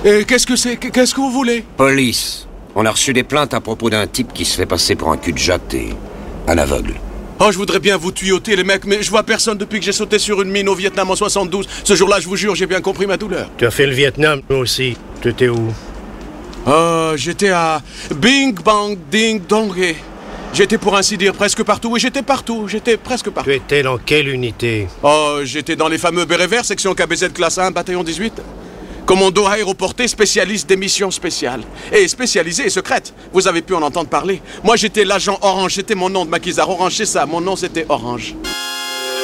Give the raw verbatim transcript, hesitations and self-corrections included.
Et qu'est-ce que c'est? Qu'est-ce que vous voulez? Police. On a reçu des plaintes à propos d'un type qui se fait passer pour un cul-de-jatte et un aveugle. Oh, je voudrais bien vous tuyauter, les mecs, mais je vois personne depuis que j'ai sauté sur une mine au Vietnam en soixante-douze. Ce jour-là, je vous jure, j'ai bien compris ma douleur. Tu as fait le Vietnam, moi aussi. Tu étais où? Oh, j'étais à Bing Bang Ding Dong. J'étais pour ainsi dire presque partout. Oui, j'étais partout. J'étais presque partout. Tu étais dans quelle unité? Oh, j'étais dans les fameux bérets verts, section K B Z classe un, bataillon dix-huit. Commando aéroporté, spécialiste des missions spéciales. Et spécialisé et secrète. Vous avez pu en entendre parler. Moi, j'étais l'agent Orange. C'était mon nom de maquisard. Orange, c'est ça. Mon nom, c'était Orange.